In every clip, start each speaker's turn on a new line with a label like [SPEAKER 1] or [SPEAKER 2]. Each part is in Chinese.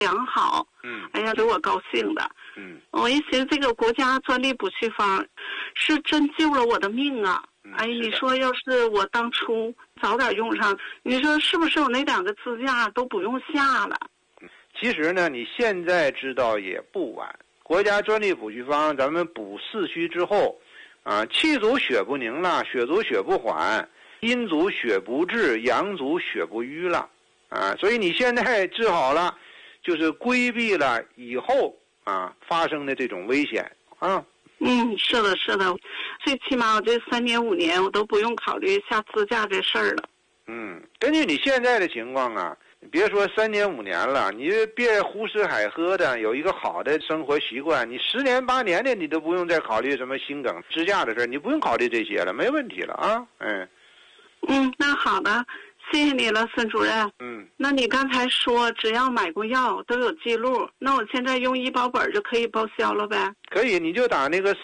[SPEAKER 1] 良好。哎呀，给我高兴的。我一寻思这个国家专利补虚方是真救了我的命啊。哎，你说要是我当初早点用上，你说是不是我那2个支架都不用下了？
[SPEAKER 2] 其实呢，你现在知道也不晚。国家专利补虚方，咱们补4虚之后，气足血不凝了，血足血不缓，阴足血不滞，阳足血不瘀了，所以你现在治好了，就是规避了以后发生的这种危险啊。
[SPEAKER 1] 是的，是的，最起码我这3年5年我都不用考虑下支架这事儿了。
[SPEAKER 2] 根据你现在的情况啊，别说3年5年了，你别胡吃海喝的，有一个好的生活习惯，你10年8年的你都不用再考虑什么心梗支架的事，你不用考虑这些了，没问题了啊。
[SPEAKER 1] 那好的，谢谢你了，孙主任。那你刚才说只要买过药都有记录，那我现在用医保本就可以报销了呗？
[SPEAKER 2] 可以，你就打那个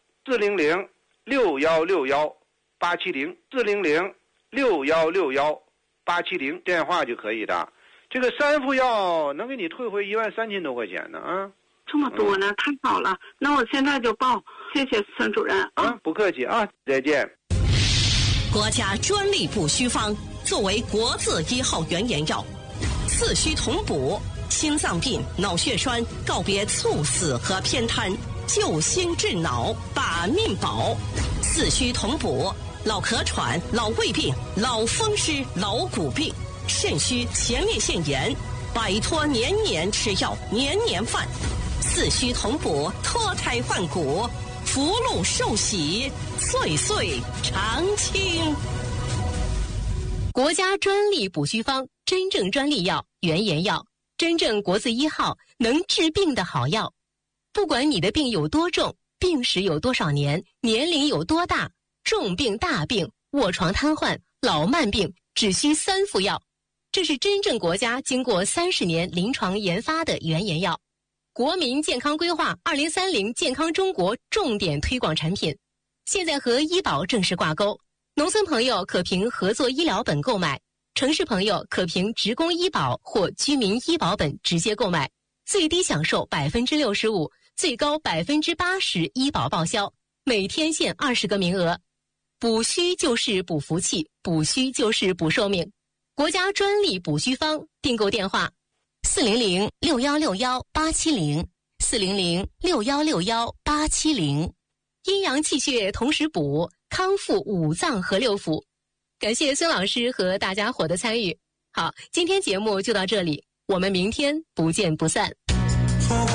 [SPEAKER 2] 400-6161-870，400-6161-870电话就可以的。这个3副药能给你退回13000多块钱呢啊！
[SPEAKER 1] 这么多呢，太好了！那我现在就报，谢谢孙主任啊！
[SPEAKER 2] 不客气啊，再见。
[SPEAKER 3] 国家专利补虚方作为国字1号原研药，4虚同补，心脏病、脑血栓告别猝死和偏瘫，救心治脑，把命保。4虚同补，老咳喘、老胃病、老风湿、老骨病、肾虚、前列腺炎，摆脱年年吃药、年年犯。4虚同补，脱胎换骨，福禄寿喜，岁岁常青。
[SPEAKER 4] 国家专利补虚方，真正专利药、原研药，真正国字1号，能治病的好药。不管你的病有多重，病史有多少年，年龄有多大，重病、大病、卧床瘫痪、老慢病，只需3副药。这是真正国家经过30年临床研发的原研药。国民健康规划2030健康中国重点推广产品，现在和医保正式挂钩。农村朋友可凭合作医疗本购买，城市朋友可凭职工医保或居民医保本直接购买，最低享受65%，最高80%医保报销，每天限20个名额。补虚就是补福气，补虚就是补寿命。国家专利补虚方，订购电话400-6161-870，400-6161-870，阴阳气血同时补，康复5脏和6腑。感谢孙老师和大家伙的参与。好，今天节目就到这里，我们明天不见不散。